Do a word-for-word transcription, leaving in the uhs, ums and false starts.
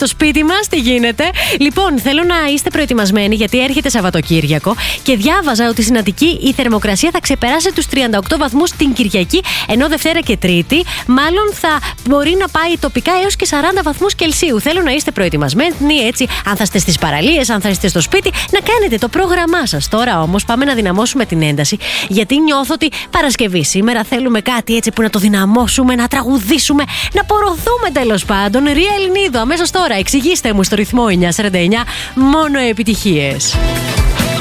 το σπίτι μας, τι γίνεται. Λοιπόν, θέλω να είστε προετοιμασμένοι γιατί έρχεται Σαββατοκύριακο και διάβαζα ότι στην Αττική η θερμοκρασία θα ξεπεράσει τους τριάντα οκτώ βαθμούς την Κυριακή, ενώ Δευτέρα και Τρίτη μάλλον θα μπορεί να πάει τοπικά έως και σαράντα βαθμούς Κελσίου. Θέλω να είστε προετοιμασμένοι έτσι, αν θα είστε στις παραλίες, αν θα είστε στο σπίτι, να κάνετε το πρόγραμμά σας. Τώρα όμως πάμε να δυναμώσουμε την ένταση, γιατί νιώθω ότι Παρασκευή σήμερα θέλουμε κάτι έτσι που να το δυναμώσουμε, να τραγουδήσουμε, να πορωθούμε τέλος πάντων. Ρία Ελληνίδου, αμέσως τώρα, εξηγήστε μου στο ρυθμό εννιά σαράντα εννιά, μόνο επιτυχίες.